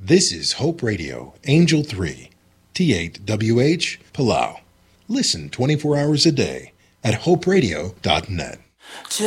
This is Hope Radio, Angel 3, T8WH, Palau. Listen 24 hours a day at hoperadio.net.